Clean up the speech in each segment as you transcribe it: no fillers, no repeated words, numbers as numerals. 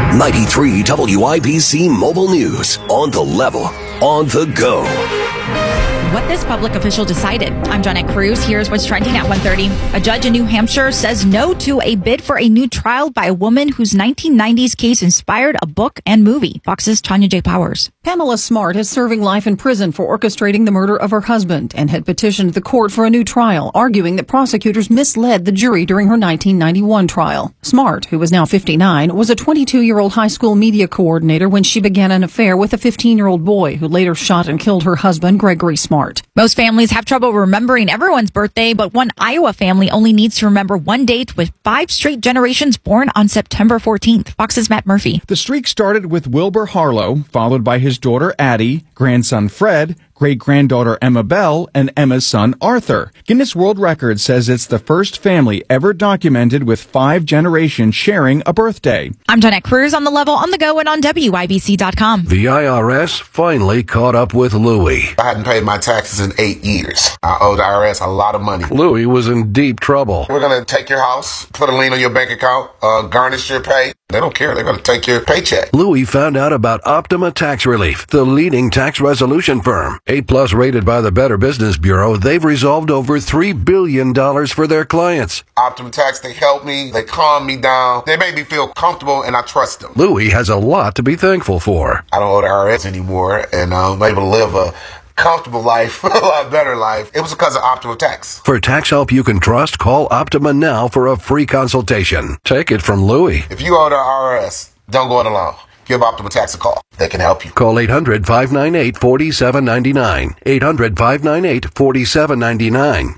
93 WIBC Mobile News. On the level, on the go. What this public official decided. I'm Janet Cruz. Here's what's trending at 1:30. A judge in New Hampshire says no to a bid for a new trial by a woman whose 1990s case inspired a book and movie. Fox's Tanya J. Powers. Pamela Smart is serving life in prison for orchestrating the murder of her husband and had petitioned the court for a new trial, arguing that prosecutors misled the jury during her 1991 trial. Smart, who is now 59, was a 22-year-old high school media coordinator when she began an affair with a 15-year-old boy who later shot and killed her husband, Gregory Smart. Most families have trouble remembering everyone's birthday, but one Iowa family only needs to remember one date with 5 straight generations born on September 14th. Fox's Matt Murphy. The streak started with Wilbur Harlow, followed by his daughter Addie, grandson Fred, great-granddaughter Emma Bell, and Emma's son Arthur. Guinness World Records says it's the first family ever documented with 5 generations sharing a birthday. I'm Janet Cruz, on the level, on the go, and on WIBC.com. The IRS finally caught up with Louie. I hadn't paid my taxes in 8 years. I owed the IRS a lot of money. Louie was in deep trouble. We're going to take your house, put a lien on your bank account, garnish your pay. They don't care. They're going to take your paycheck. Louie found out about Optima Tax Relief, the leading tax resolution firm. A+ rated by the Better Business Bureau, they've resolved over $3 billion for their clients. Optima Tax, they help me. They calm me down. They make me feel comfortable, and I trust them. Louie has a lot to be thankful for. I don't owe the IRS anymore, and I'm able to live a comfortable life, a lot better life. It was because of Optima Tax. For tax help you can trust, call Optima now for a free consultation. Take it from Louie. If you owe the IRS, don't go it alone. Give Optima Tax a call. They can help you. Call 800-598-4799. 800-598-4799.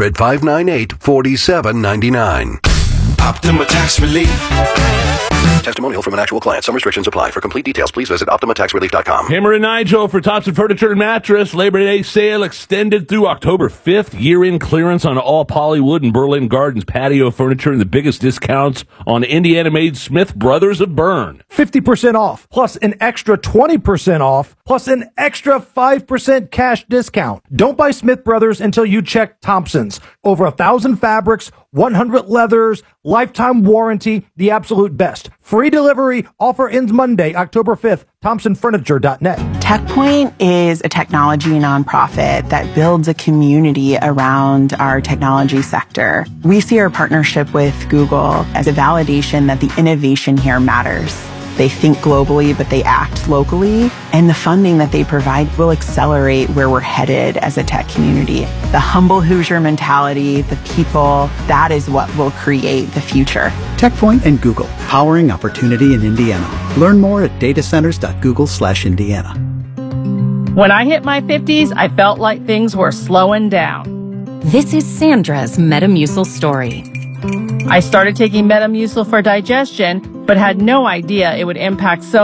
800-598-4799. Optima Tax Relief. Testimonial from an actual client. Some restrictions apply. For complete details, please visit OptimaTaxRelief.com. Hammer and Nigel for Thompson Furniture and Mattress. Labor Day sale extended through October 5th. Year-end clearance on all Pollywood and Berlin Gardens patio furniture and the biggest discounts on Indiana-made Smith Brothers of Bern. 50% off, plus an extra 20% off, plus an extra 5% cash discount. Don't buy Smith Brothers until you check Thompson's. Over 1,000 fabrics, 100 leathers, lifetime warranty, the absolute best. Free delivery. Offer ends Monday, October 5th. ThompsonFurniture.net. TechPoint is a technology nonprofit that builds a community around our technology sector. We see our partnership with Google as a validation that the innovation here matters. They think globally, but they act locally. And the funding that they provide will accelerate where we're headed as a tech community. The humble Hoosier mentality, the people, that is what will create the future. TechPoint and Google, powering opportunity in Indiana. Learn more at datacenters.google/Indiana. When I hit my 50s, I felt like things were slowing down. This is Sandra's Metamucil story. I started taking Metamucil for digestion, but had no idea it would impact so